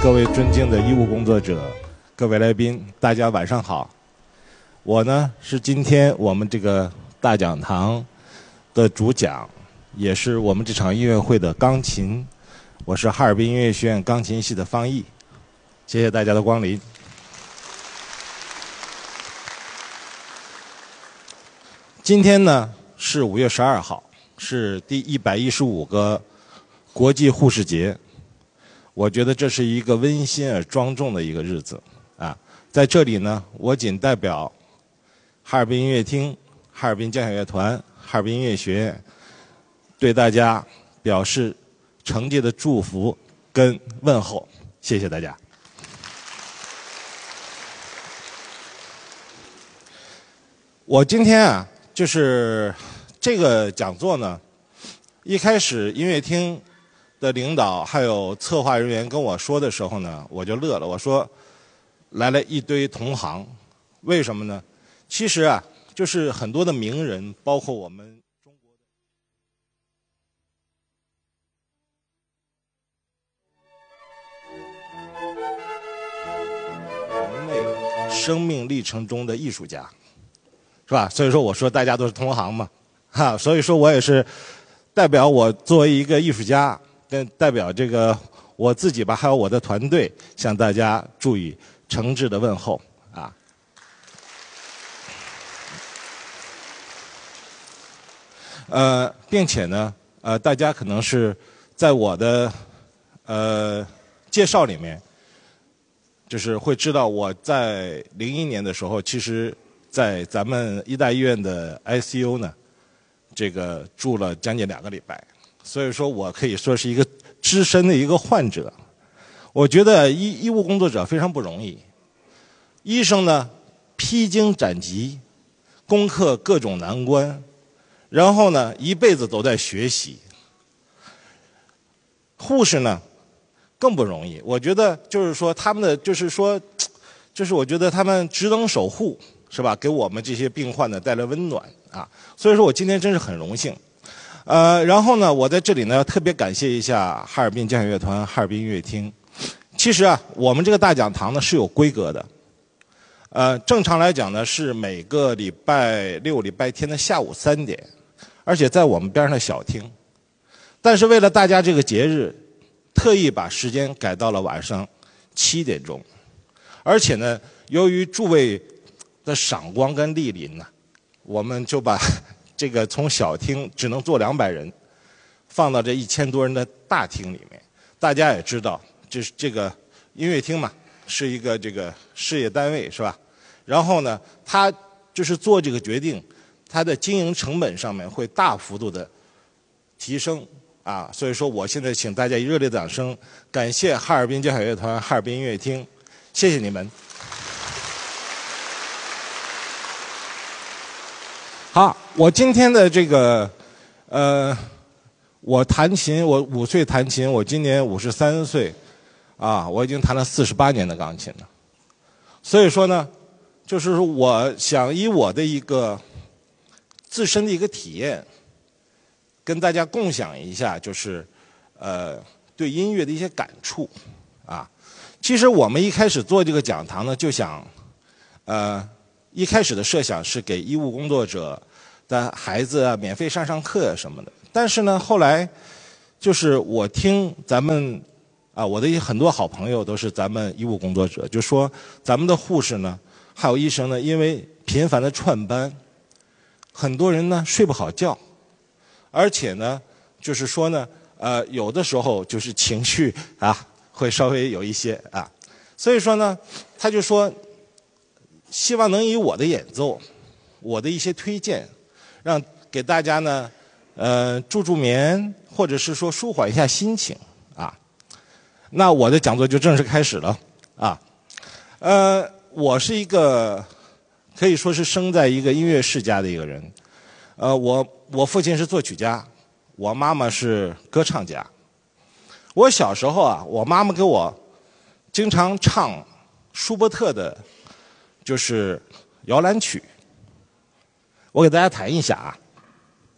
各位尊敬的医务工作者，各位来宾，大家晚上好。我呢是今天我们这个大讲堂的主讲，也是我们这场音乐会的钢琴。我是哈尔滨音乐学院钢琴系的方毅，谢谢大家的光临。今天呢是5月12号，是第115个国际护士节。我觉得这是一个温馨而庄重的一个日子啊！在这里呢，我仅代表哈尔滨音乐厅、哈尔滨交响乐团、哈尔滨音乐学院，对大家表示诚挚的祝福跟问候，谢谢大家。我今天啊，就是这个讲座呢，一开始音乐厅的领导还有策划人员跟我说的时候呢，我就乐了。我说，来了一堆同行，为什么呢？其实啊，就是很多的名人，包括我们中国人类生命历程中的艺术家，是吧？所以说，我说大家都是同行嘛，哈。所以说我也是代表我作为一个艺术家。跟代表这个我自己吧，还有我的团队，向大家祝以诚挚的问候啊！并且呢，大家可能是在我的介绍里面，就是会知道我在01年的时候，其实在咱们医大医院的 ICU 呢，这个住了将近2个礼拜。所以说我可以说是一个资深的一个患者。我觉得医务工作者非常不容易，医生呢披荆斩棘，攻克各种难关，然后呢一辈子都在学习。护士呢更不容易，我觉得就是说他们的就是我觉得他们职能守护，是吧？给我们这些病患呢带来温暖啊。所以说我今天真是很荣幸。然后呢，我在这里呢要特别感谢一下哈尔滨交响乐团、哈尔滨音乐厅。其实啊，我们这个大讲堂呢是有规格的。正常来讲呢是每个礼拜6、礼拜天的下午3点，而且在我们边上的小厅。但是为了大家这个节日，特意把时间改到了晚上7点钟。而且呢，由于诸位的赏光跟莅临呢，我们就把这个从小厅只能坐200人，放到这1000多人的大厅里面。大家也知道，就是这个音乐厅嘛，是一个这个事业单位，是吧？然后呢，他就是做这个决定，他的经营成本上面会大幅度的提升啊。所以说，我现在请大家以热烈的掌声，感谢哈尔滨交响乐团、哈尔滨音乐厅，谢谢你们。好，我今天的这个，我弹琴，我5岁弹琴，我今年53岁，啊，我已经弹了48年的钢琴了。所以说呢，就是我想以我的一个自身的一个体验，跟大家共享一下，就是对音乐的一些感触啊。其实我们一开始做这个讲堂呢，就想一开始的设想是给医务工作者的孩子啊免费上课啊什么的。但是呢，后来就是我听咱们我的很多好朋友都是咱们医务工作者，就说咱们的护士呢，还有医生呢，因为频繁的串班，很多人呢睡不好觉，而且呢，就是说呢，有的时候就是情绪会稍微有一些所以说呢，他就说，希望能以我的演奏，我的一些推荐，让给大家呢，助眠，或者是说舒缓一下心情那我的讲座就正式开始了我是一个可以说是生在一个音乐世家的一个人。我父亲是作曲家，我妈妈是歌唱家。我小时候我妈妈给我经常唱舒伯特的，就是摇篮曲。我给大家弹一下